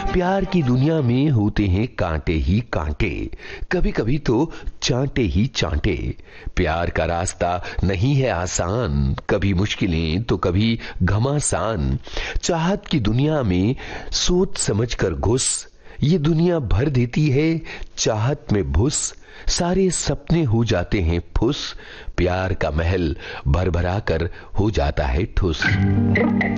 प्यार की दुनिया में होते हैं कांटे ही कांटे, कभी कभी तो चांटे ही चांटे। प्यार का रास्ता नहीं है आसान, कभी मुश्किलें तो कभी घमासान। चाहत की दुनिया में सोच समझ कर घुस, ये दुनिया भर देती है चाहत में भुस। सारे सपने हो जाते हैं फुस, प्यार का महल भर भरा कर हो जाता है ठुस।